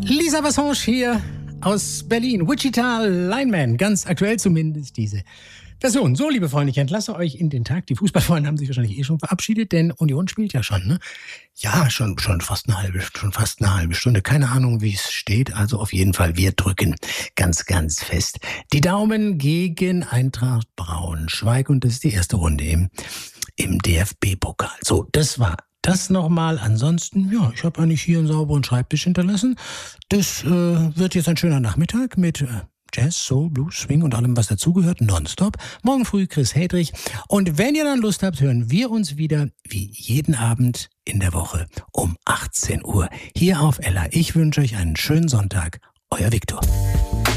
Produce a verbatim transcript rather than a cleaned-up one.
Lisa Vassange hier aus Berlin. Wichita Lineman, ganz aktuell zumindest diese Version. So, liebe Freunde, ich entlasse euch in den Tag. Die Fußballfreunde haben sich wahrscheinlich eh schon verabschiedet, denn Union spielt ja schon, ne? Ja, schon, schon fast eine halbe, schon fast eine halbe Stunde. Keine Ahnung, wie es steht. Also auf jeden Fall, wir drücken ganz, ganz fest die Daumen gegen Eintracht Braunschweig. Und das ist die erste Runde im, im D F B-Pokal. So, das war das nochmal. Ansonsten, ja, ich habe eigentlich hier einen sauberen Schreibtisch hinterlassen. Das äh, wird jetzt ein schöner Nachmittag mit äh, Jazz, Soul, Blues, Swing und allem, was dazugehört, nonstop. Morgen früh Chris Hedrich. Und wenn ihr dann Lust habt, hören wir uns wieder wie jeden Abend in der Woche um achtzehn Uhr hier auf Ella. Ich wünsche euch einen schönen Sonntag. Euer Viktor.